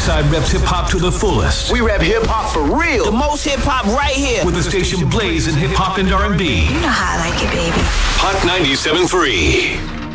Southside reps hip-hop to the fullest. We rap hip-hop for real. The most hip-hop right here. With the station blazing hip-hop and R&B. You know how I like it, baby. Hot 97.3.